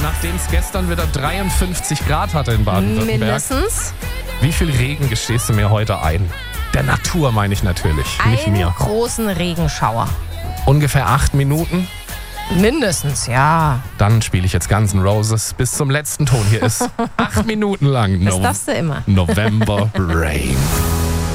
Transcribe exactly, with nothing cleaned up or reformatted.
nachdem es gestern wieder dreiundfünfzig Grad hatte in Baden-Württemberg. Mindestens. Wie viel Regen gestehst du mir heute ein? Der Natur meine ich natürlich, nicht Einen mir. großen Regenschauer. Ungefähr acht Minuten. Mindestens, ja. Dann spiele ich jetzt Guns N' Roses bis zum letzten Ton. Hier ist acht Minuten lang Das No- darfst du immer. November Rain.